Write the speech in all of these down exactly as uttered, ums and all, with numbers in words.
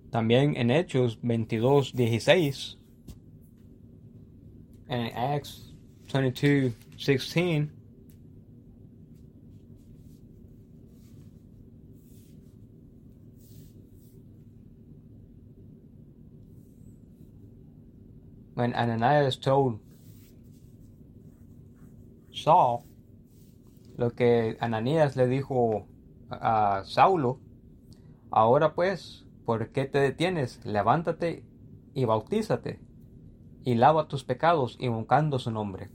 También en Hechos veintidós dieciséis, and Acts twenty-two sixteen, when Ananias told Saul, lo que Ananías le dijo a Saulo: ahora pues, ¿por qué te detienes? Levántate y bautízate, y lava tus pecados invocando su nombre.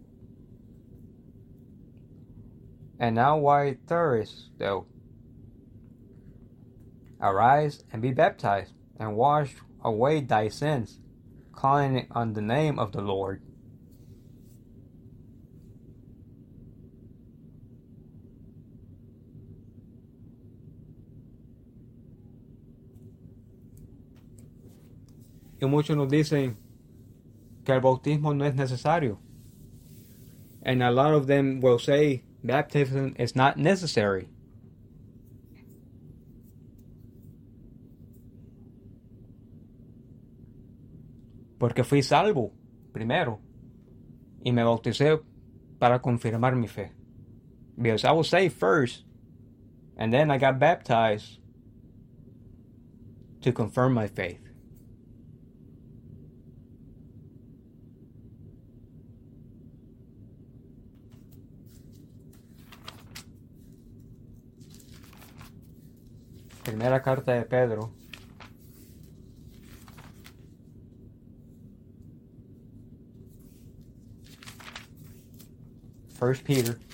And now why tarriest thou? Arise and be baptized, and wash away thy sins, calling on the name of the Lord. Y muchos nos dicen que el bautismo no es necesario. And a lot of them will say baptism is not necessary. Porque fui salvo primero y me bauticé para confirmar mi fe. Because I was saved first, and then I got baptized to confirm my faith. Primera carta de Pedro, First Peter